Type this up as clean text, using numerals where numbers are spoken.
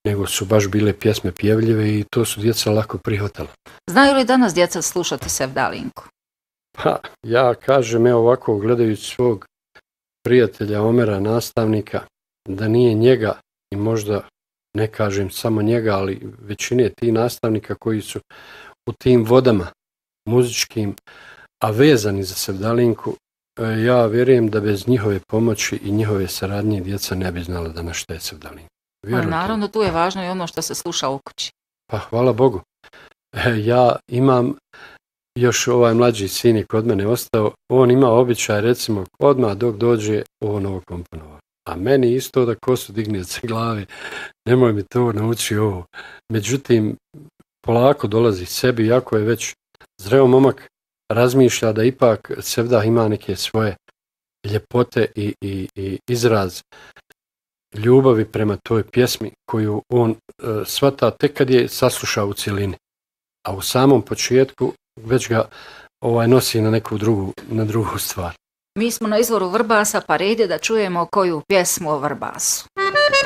nego su baš bile pjesme pjevljive i to su djeca lako prihvatala. Znaju li danas djeca slušati Sevdalinku? Pa, ja kažem, evo ovako, gledajući svog prijatelja Omera, nastavnika, da nije njega, i možda ne kažem samo njega, ali većine tih nastavnika koji su u tim vodama muzičkim, a vezani za Sevdalinku, ja vjerujem da bez njihove pomoći i njihove saradnje djeca ne bi znala danas šta je Sevdalinka. Naravno, tu je važno i ono što se sluša u kući. Pa hvala Bogu. Ja imam još mlađi sin je kod mene ostao, on ima običaj, recimo, odmah dok dođe on ovo komponovao. A meni isto da kosu digne sa glave, nemoj mi to nauči ovo. Međutim, polako dolazi sebi, iako je već zreo momak, razmišlja da ipak Sevdah ima neke svoje ljepote i izraz ljubavi prema toj pjesmi koju on shvata tek kad je saslušao u cjelini. A u samom početku već ga nosi na neku drugu stvar. Mi smo na izvoru Vrbasa, pa red je da čujemo koju pjesmu o Vrbasu.